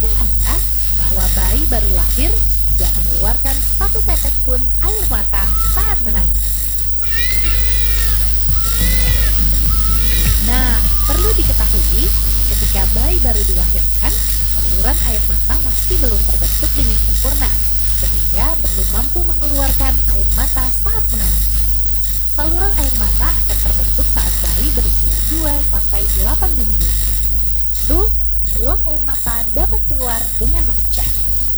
Tahukah Anda bahwa bayi baru lahir tidak mengeluarkan satu tetes pun air mata saat menangis? Nah, perlu diketahui, ketika bayi baru dilahirkan, saluran air mata masih belum terbentuk dengan sempurna, sehingga belum mampu mengeluarkan air mata saat menangis. Saluran air mata akan terbentuk saat bayi berusia 2 sampai 8 minggu. Itu, barulah air mata dapat keluar dengan lancar.